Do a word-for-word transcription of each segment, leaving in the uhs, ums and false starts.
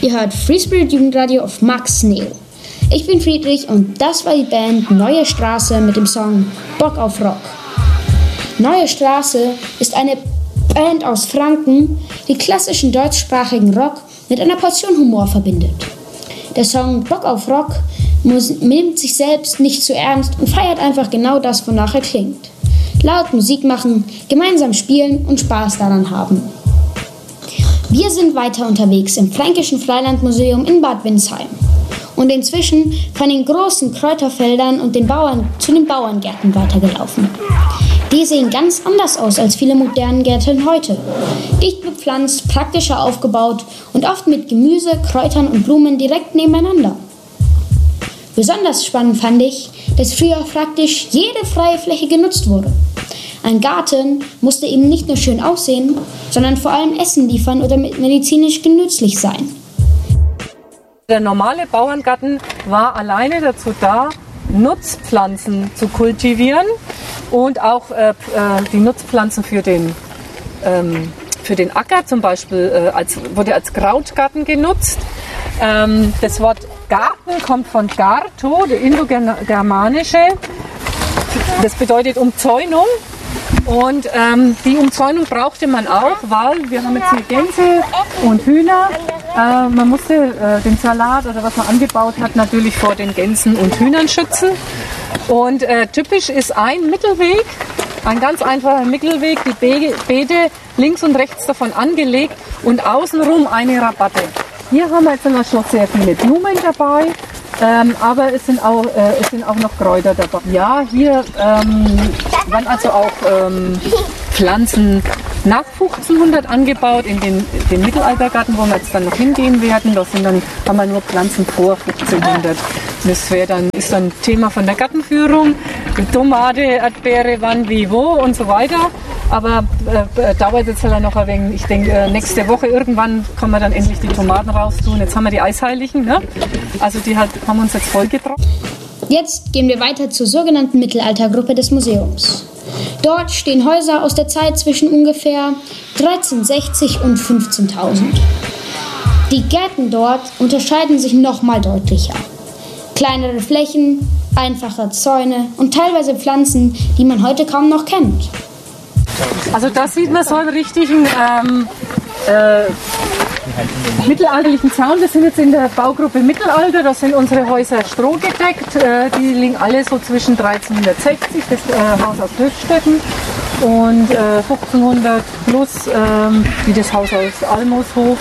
Ihr hört Free Spirit Jugendradio auf Max Neo. Ich bin Friedrich und das war die Band Neue Straße mit dem Song Bock auf Rock. Neue Straße ist eine Band aus Franken, die klassischen deutschsprachigen Rock mit einer Portion Humor verbindet. Der Song Bock auf Rock muss, nimmt sich selbst nicht zu ernst und feiert einfach genau das, wonach er klingt. Laut Musik machen, gemeinsam spielen und Spaß daran haben. Wir sind weiter unterwegs im Fränkischen Freilandmuseum in Bad Windsheim und inzwischen von den großen Kräuterfeldern und den Bauern zu den Bauerngärten weitergelaufen. Die sehen ganz anders aus als viele modernen Gärten heute. Dicht bepflanzt, praktischer aufgebaut und oft mit Gemüse, Kräutern und Blumen direkt nebeneinander. Besonders spannend fand ich, dass früher praktisch jede freie Fläche genutzt wurde. Ein Garten musste eben nicht nur schön aussehen, sondern vor allem Essen liefern oder medizinisch nützlich sein. Der normale Bauerngarten war alleine dazu da, Nutzpflanzen zu kultivieren und auch äh, die Nutzpflanzen für den, ähm, für den Acker zum Beispiel äh, als, wurde als Krautgarten genutzt. Ähm, das Wort Garten kommt von Garto, der indogermanische. Das bedeutet Umzäunung. Und ähm, die Umzäunung brauchte man auch, weil wir haben jetzt hier Gänse und Hühner. Äh, man musste äh, den Salat oder was man angebaut hat natürlich vor den Gänsen und Hühnern schützen. Und äh, typisch ist ein Mittelweg, ein ganz einfacher Mittelweg, die Be- Beete links und rechts davon angelegt und außenrum eine Rabatte. Hier haben wir jetzt schon sehr viele Blumen dabei. Ähm, aber es sind, auch, äh, es sind auch noch Kräuter dabei. Ja, hier ähm, waren also auch ähm, Pflanzen nach fünfzehnhundert angebaut in den, den Mittelaltergarten, wo wir jetzt dann noch hingehen werden. Da sind dann, haben wir nur Pflanzen vor fünfzehnhundert. Das wäre dann, ist dann Thema von der Gartenführung. Tomate, Erdbeere, wann, wie, wo und so weiter. Aber äh, dauert jetzt halt noch ein wenig. Ich denke, äh, nächste Woche irgendwann kann man dann endlich die Tomaten raustun. Jetzt haben wir die Eisheiligen, ne? Also die halt, haben uns jetzt voll getroffen. Jetzt gehen wir weiter zur sogenannten Mittelaltergruppe des Museums. Dort stehen Häuser aus der Zeit zwischen ungefähr dreizehnhundertsechzig und fünfzehntausend. Die Gärten dort unterscheiden sich nochmal deutlicher. Kleinere Flächen, einfache Zäune und teilweise Pflanzen, die man heute kaum noch kennt. Also da sieht man so einen richtigen ähm, äh, mittelalterlichen Zaun. Wir sind jetzt in der Baugruppe Mittelalter, da sind unsere Häuser strohgedeckt. Äh, die liegen alle so zwischen dreizehnhundertsechzig, das äh, Haus aus Höchstädten, und äh, fünfzehnhundert plus, ähm, wie das Haus aus Almoshof.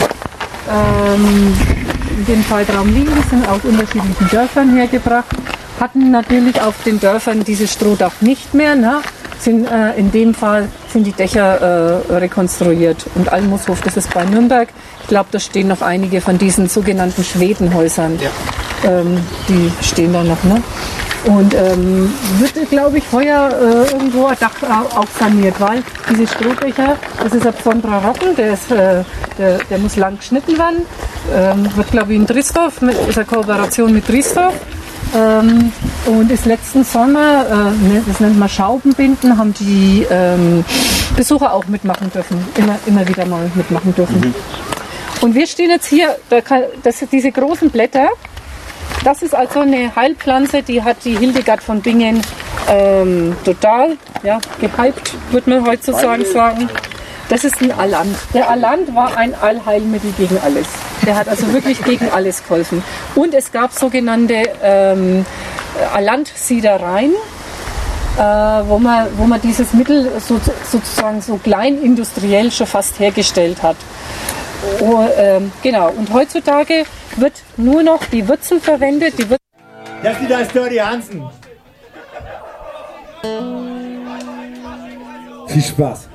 Ähm, in dem Zeitraum liegen, die sind aus unterschiedlichen Dörfern hergebracht. Hatten natürlich auf den Dörfern dieses Strohdach nicht mehr, ne? Sind, äh, in dem Fall sind die Dächer äh, rekonstruiert. Und Almoshof, das ist bei Nürnberg. Ich glaube, da stehen noch einige von diesen sogenannten Schwedenhäusern. Ja. Ähm, die stehen da noch. Ne? Und ähm, wird, glaube ich, heuer äh, irgendwo ein Dach auch saniert, weil diese Strohdächer, das ist ein besonderer Rocken, der, ist, äh, der, der muss lang geschnitten werden. Ähm, wird, glaube ich, in Driesdorf, mit, ist eine Kooperation mit Driesdorf. Ähm, und ist letzten Sommer, äh, das nennt man Schaubenbinden, haben die ähm, Besucher auch mitmachen dürfen, immer, immer wieder mal mitmachen dürfen. Mhm. Und wir stehen jetzt hier, da kann, das sind diese großen Blätter, das ist also eine Heilpflanze, die hat die Hildegard von Bingen ähm, total ja, gehypt, würde man heutzutage sagen. Das ist ein Alant. Der Alant war ein Allheilmittel gegen alles. Der hat also wirklich gegen alles geholfen. Und es gab sogenannte ähm, Alant-Siedereien, äh, wo, man, wo man dieses Mittel so, sozusagen so kleinindustriell schon fast hergestellt hat. Oh, ähm, genau. Und heutzutage wird nur noch die Wurzel verwendet. Die Wurzel das ist das Dirty Hansen. Viel Spaß.